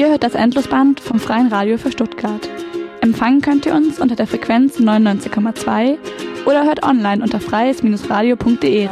Ihr hört das Endlosband vom Freien Radio für Stuttgart. Empfangen könnt ihr uns unter der Frequenz 99,2 oder hört online unter freies-radio.de